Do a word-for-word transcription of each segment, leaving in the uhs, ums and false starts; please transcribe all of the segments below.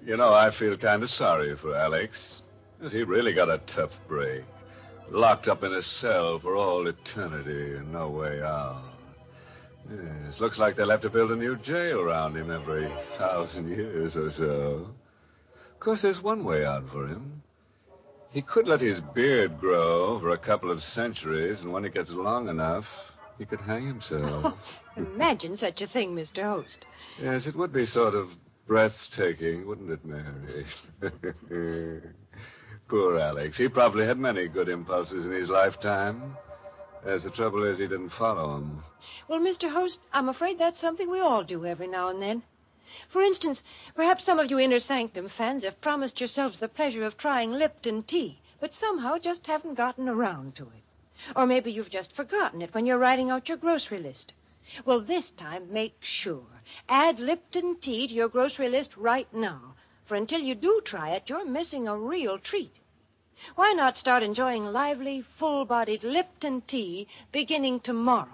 You know, I feel kind of sorry for Alex. He really got a tough break. Locked up in a cell for all eternity and no way out. Yes, looks like they'll have to build a new jail around him every thousand years or so. Of course, there's one way out for him. He could let his beard grow for a couple of centuries, and when it gets long enough, he could hang himself. Oh, imagine such a thing, Mister Host. Yes, it would be sort of breathtaking, wouldn't it, Mary? Poor Alex. He probably had many good impulses in his lifetime. As the trouble is, he didn't follow them. Well, Mister Host, I'm afraid that's something we all do every now and then. For instance, perhaps some of you Inner Sanctum fans have promised yourselves the pleasure of trying Lipton tea, but somehow just haven't gotten around to it. Or maybe you've just forgotten it when you're writing out your grocery list. Well, this time, make sure. Add Lipton tea to your grocery list right now. For until you do try it, you're missing a real treat. Why not start enjoying lively, full-bodied Lipton tea beginning tomorrow?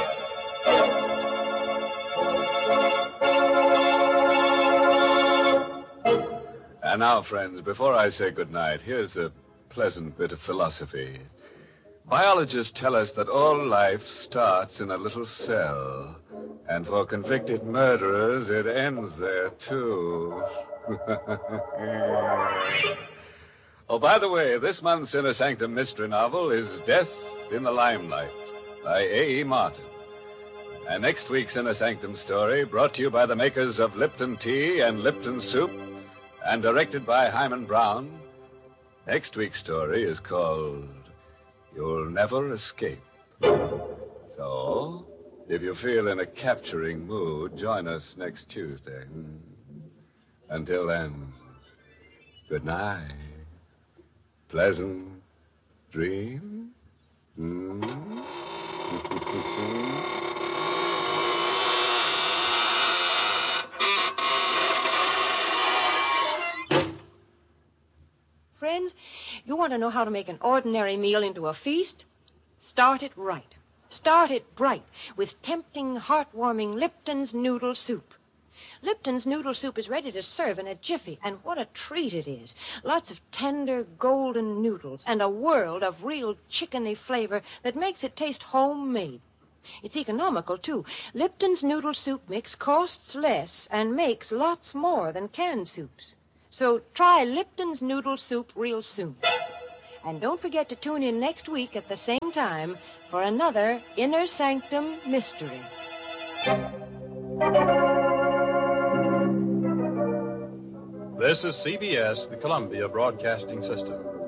And now, friends, before I say goodnight, here's a pleasant bit of philosophy. Biologists tell us that all life starts in a little cell, and for convicted murderers, it ends there, too. Oh, by the way, this month's Inner Sanctum mystery novel is Death in the Limelight by A E. Martin. And next week's Inner Sanctum story, brought to you by the makers of Lipton Tea and Lipton Soup, and directed by Hyman Brown. Next week's story is called You'll Never Escape. So, if you feel in a capturing mood, join us next Tuesday. Until then, good night. Pleasant dreams. Mm. Friends, you want to know how to make an ordinary meal into a feast? Start it right. Start it bright with tempting, heartwarming Lipton's Noodle Soup. Lipton's Noodle Soup is ready to serve in a jiffy, and what a treat it is. Lots of tender, golden noodles and a world of real chickeny flavor that makes it taste homemade. It's economical, too. Lipton's Noodle Soup mix costs less and makes lots more than canned soups. So try Lipton's Noodle Soup real soon. And don't forget to tune in next week at the same time for another Inner Sanctum mystery. This is C B S, the Columbia Broadcasting System.